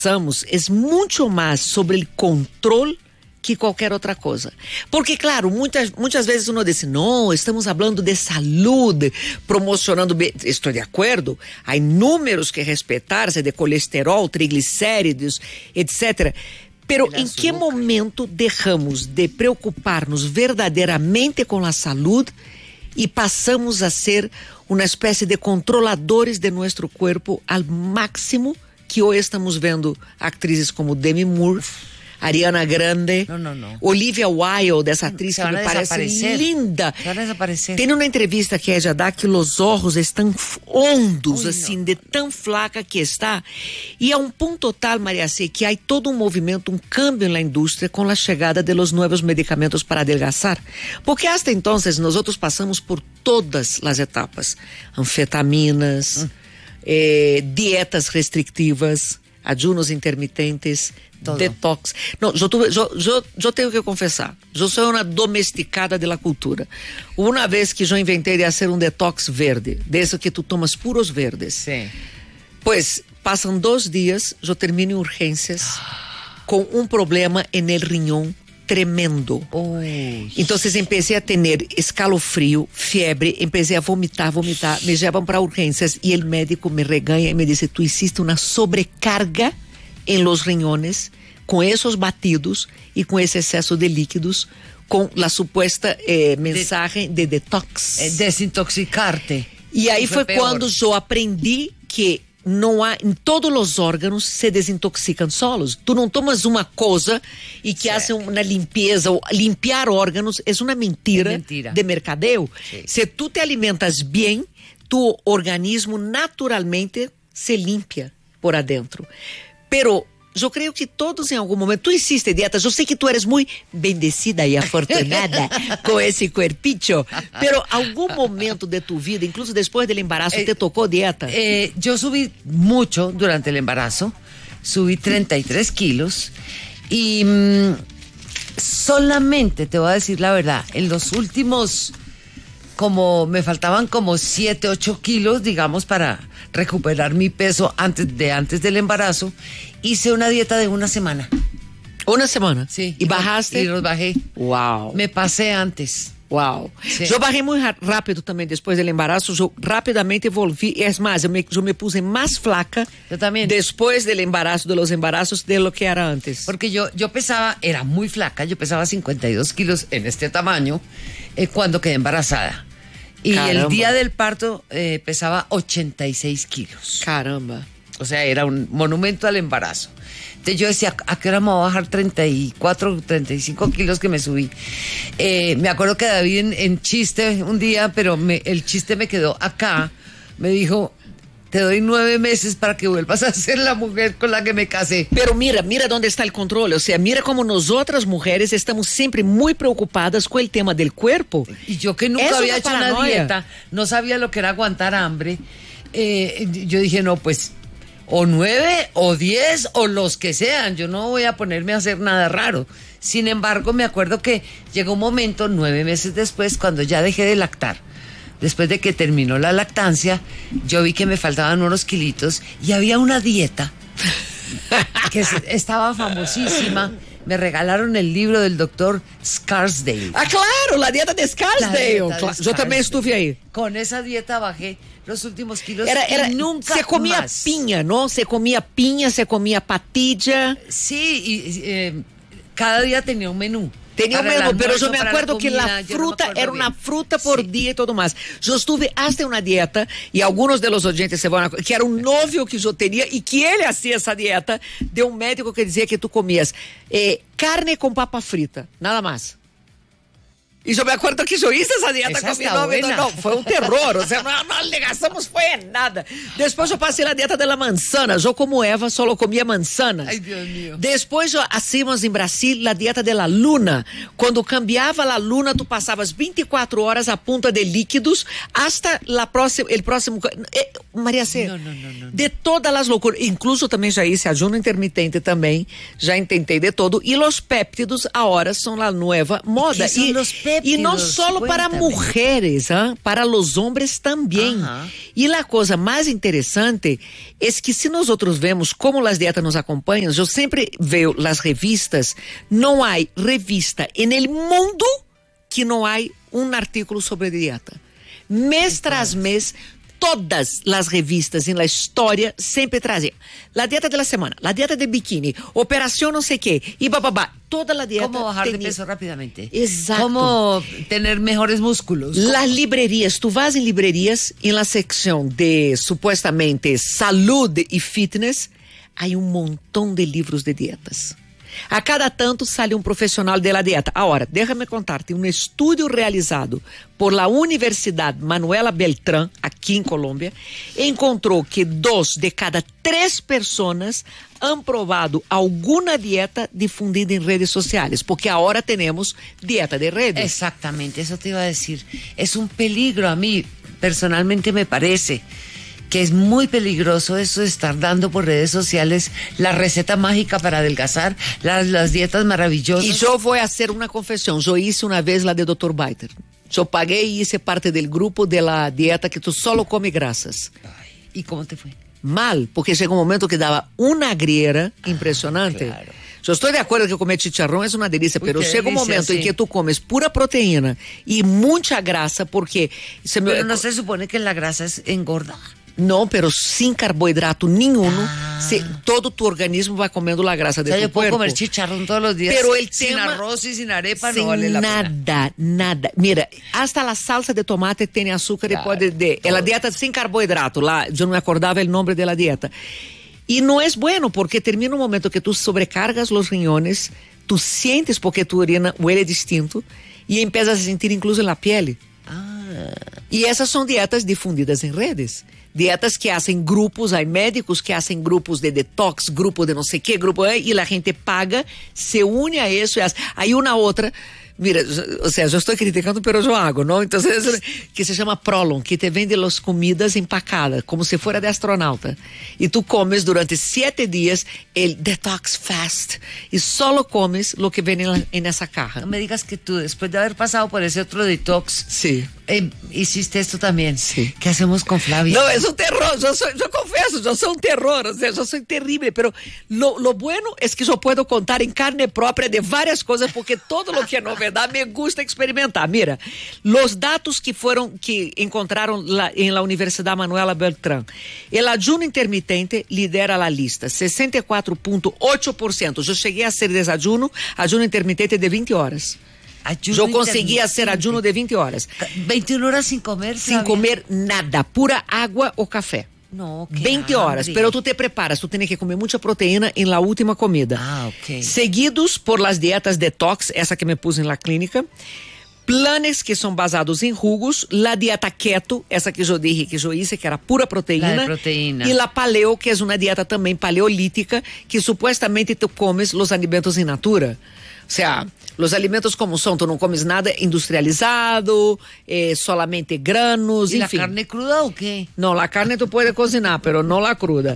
es mucho más sobre el control que qualquer outra coisa. Porque, claro, muitas vezes uno diz, não, estamos falando de saúde, promocionando, estou de acordo, há números que respeitar-se de colesterol, triglicéridos, etc. Pero em que momento deixamos de preocupar-nos verdadeiramente com a saúde e passamos a ser uma espécie de controladores de nosso corpo ao máximo, que hoje estamos vendo atrizes como Demi Moore, Ariana Grande, Olivia Wilde, essa atriz que me parece linda. Tem uma entrevista que ela dá que os olhos estão hondos, assim, de tão flaca que está. E a ponto tal, Maria C, que há todo movimento, cambio na indústria com a chegada de los novos medicamentos para adelgazar. Porque hasta então, nós passamos por todas as etapas. Anfetaminas, dietas restritivas, ayunos intermitentes, todo. Detox. Não, eu tenho que confessar, eu sou uma domesticada da cultura. Uma vez que eu inventei de fazer detox verde, desse que tu tomas puros verdes. Sim. Pues, passam 2 dias, eu termino em urgências com problema no riñón tremendo. Então, comecei a ter escalofrio, febre, comecei a vomitar, me levam para urgências e o médico me reganha e me diz, tu hiciste uma sobrecarga em los riñones com esses batidos e com esse excesso de líquidos, com a suposta mensagem de detox. Desintoxicarte. E aí foi quando eu aprendi que não há, em todos os órgãos se desintoxicam solos. Tu não tomas uma coisa e que hace uma limpeza, ou limpar órgãos é uma mentira de mercadeo. Sim. Se tu te alimentas bem, tu organismo naturalmente se limpia por adentro. Pero eu creio que todos em algum momento, tu hiciste dietas, eu sei que tu eres muito bendecida e afortunada com esse cuerpicho, pero algum momento de tu vida, incluso depois do embarazo, te tocou dieta? Yo subí mucho durante el embarazo, subí 33 kilos y solamente, te voy a decir la verdad, en los últimos, como me faltaban como 7, 8 kilos, digamos, para recuperar mi peso antes del embarazo, hice una dieta de 1 semana. ¿1 semana? Sí. ¿Y bajaste? Y los bajé. Wow. Me pasé antes. Wow. Sí. Eu bajei muito rápido também depois do embaraço, eu rapidamente evolvi, é mais, eu me puse mais flaca depois do embaraço, de los embarazos, de lo que era antes. Porque yo pesaba, era muy flaca, yo pesaba 52 kilos en este tamaño cuando quedé embarazada. Y el día del parto pesaba 86 kilos. Caramba. O sea, era un monumento al embarazo. Entonces yo decía, ¿a qué hora me voy a bajar 34, 35 kilos que me subí? Me acuerdo que David en chiste un día, pero el chiste me quedó acá, me dijo, te doy 9 meses para que vuelvas a ser la mujer con la que me casé. Pero mira dónde está el control. O sea, mira como nosotras mujeres estamos siempre muy preocupadas con el tema del cuerpo. Y yo que nunca había hecho una dieta, no sabía lo que era aguantar hambre, yo dije, no, pues, o 9 o 10 o los que sean, yo no voy a ponerme a hacer nada raro. Sin embargo, me acuerdo que llegó un momento, 9 meses después, cuando ya dejé de lactar. Después de que terminó la lactancia, yo vi que me faltaban unos kilitos y había una dieta que estaba famosísima. Me regalaron el libro del doctor Scarsdale. Ah, claro, la dieta de Scarsdale. Yo también estuve ahí. Con esa dieta bajé los últimos kilos y nunca se comía más. Piña, ¿no? Se comía piña, se comía patilla. Sí, y cada día tenía un menú. Tenía un menú, pero yo me acuerdo que la fruta era una fruta por día y todo más. Yo estuve hasta una dieta, y algunos de los oyentes se van a acordar, que era un novio que yo tenía y que él hacía esa dieta de un médico que decía que tú comías carne con papa frita, nada más. Y yo me acuerdo que yo hice esa dieta con mi novio. No, fue un terror. O sea, no alegamos, fue nada. Después yo pasé la dieta de la manzana. Yo, como Eva, solo comía manzanas. Ay, Dios mío. Después hacíamos en Brasil la dieta de la luna. Cuando cambiaba la luna, tú pasabas 24 horas a punta de líquidos hasta el próximo. María C. No. De todas las locuras. Incluso también ya hice ayuno intermitente también. Ya intenté de todo. Y los péptidos ahora son la nueva moda. ¿Qué son los péptidos? Y no solo para mujeres, ¿eh? Para los hombres también. Y la cosa más interesante es que si nosotros vemos cómo las dietas nos acompañan, yo siempre veo las revistas, no hay revista en el mundo que no hay un artículo sobre dieta. Mes tras mes, todas las revistas en la historia siempre trazían la dieta de la semana, la dieta de bikini, operación no sé qué, y bababá. Toda la dieta. ¿Cómo bajar de peso rápidamente? Exacto. ¿Cómo tener mejores músculos? Las librerías, tú vas en librerías, en la sección de supuestamente salud y fitness, hay un montón de libros de dietas. A cada tanto sale um profissional da dieta. Agora, déjame contarte, um estudo realizado por la Universidade Manuela Beltrán, aqui em Colômbia, encontrou que 2 de cada 3 pessoas han provado alguna dieta difundida en redes sociales, porque ahora tenemos dieta de redes. Exactamente, eso te iba a decir. Es un peligro, a mí personalmente me parece que es muy peligroso eso de estar dando por redes sociales la receta mágica para adelgazar, las dietas maravillosas. Y yo voy a hacer una confesión, yo hice una vez la de Dr. Biter. Yo pagué y hice parte del grupo de la dieta que tú solo comes grasas. Ay, ¿y cómo te fue? Mal, porque llegó un momento que daba una griera impresionante. Claro. Yo estoy de acuerdo que comer chicharrón es una delicia, pero llega un momento en que tú comes pura proteína y mucha grasa, porque... Pero no se supone que la grasa es engorda. No, pero sin carbohidrato ninguno, todo tu organismo va comiendo la grasa de tu yo puedo cuerpo. Comer chicharrón todos los días, pero sin arroz y sin arepa, sin no vale la pena. Nada. Mira, hasta la salsa de tomate tiene azúcar, claro, la dieta sin carbohidrato, yo no me acordaba el nombre de la dieta. Y no es bueno, porque termina un momento que tú sobrecargas los riñones, tú sientes porque tu orina huele distinto y empiezas a sentir incluso en la piel. Y esas son dietas difundidas en redes. Dietas que hacen grupos, hay médicos que hacen grupos de detox, grupo de no sé qué, grupo, y la gente paga, se une a eso y hace. Hay una otra, mira, o sea, yo estoy criticando, pero yo hago, ¿no? Entonces, que se llama Prolon, que te vende las comidas empacadas, como si fuera de astronauta. Y tú comes durante 7 días el detox fast, y solo comes lo que viene en esa caja. No me digas que tú, después de haber pasado por ese otro detox, sí, hiciste esto también. Sí. ¿Qué hacemos con Flavia? No, es un terror, yo confieso, yo soy un terror, o sea, yo soy terrible, pero lo bueno es que yo puedo contar en carne propia de varias cosas, porque todo lo que es novedad me gusta experimentar. Mira, los datos que encontraron en la Universidad Manuela Beltrán, el ayuno intermitente lidera la lista, 64.8%. Yo llegué a hacer ayuno intermitente de 20 horas. Yo conseguí hacer ayuno de 20 horas. 21 horas sin comer, sin comer nada, pura agua o café. No, 20 horas, pero tú te preparas, tú tienes que comer mucha proteína en la última comida. Ok. Seguidos por las dietas detox, esa que me puse en la clínica, planes que son basados en jugos, la dieta keto, esa que yo dije, que yo hice, que era pura proteína. La de proteína. Y la paleo, que es una dieta también paleolítica, que supuestamente tú comes los alimentos in natura. O sea, los alimentos como son, tú no comes nada industrializado, solamente granos, ¿Y enfim. la carne cruda o qué? No, la carne tú puedes cocinar, pero no la cruda.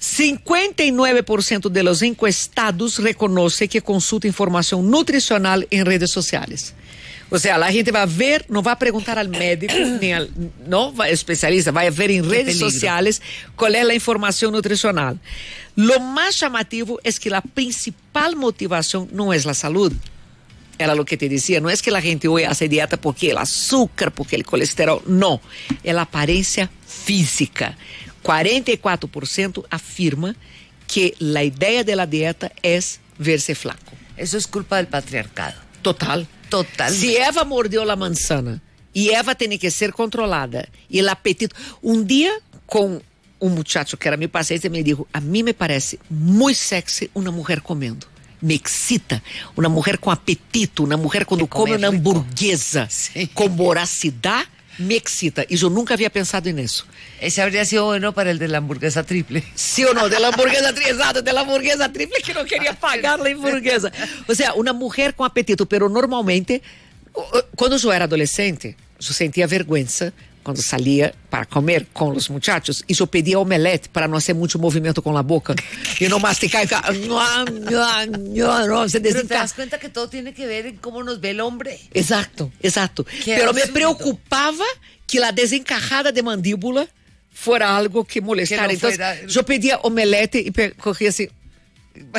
59% de los encuestados reconoce que consulta información nutricional en redes sociales. O sea, la gente va a ver, no va a preguntar al médico, ni al especialista, va a ver en redes sociales cuál es la información nutricional. Lo más llamativo es que la principal motivación no es la salud. Era lo que te decía, no es que la gente hoy hace dieta porque el azúcar, porque el colesterol, no. Es la apariencia física. 44% afirma que la idea de la dieta es verse flaco. Eso es culpa del patriarcado. Total. Si Eva mordió la manzana y Eva tiene que ser controlada y el apetito. Un día con un muchacho que era mi paciente me dijo, a mí me parece muy sexy una mujer comiendo. Me excita una mujer con apetito, una mujer cuando come una hamburguesa con voracidad, me excita. Y yo nunca había pensado en eso. Ese habría sido bueno para el de la hamburguesa triple. ¿Sí o no? De la hamburguesa triple, de la hamburguesa triple que no quería pagar la hamburguesa. O sea, una mujer con apetito, pero normalmente, cuando yo era adolescente, yo sentía vergüenza cuando salía para comer con los muchachos, y yo pedía omelette para no hacer mucho movimiento con la boca y no masticar. No, se Pero te das cuenta que todo tiene que ver en cómo nos ve el hombre. Exacto. Pero me preocupaba que la desencajada de mandíbula fuera algo que molestara. Que no Entonces, fuera... yo pedía omelette y cogía así.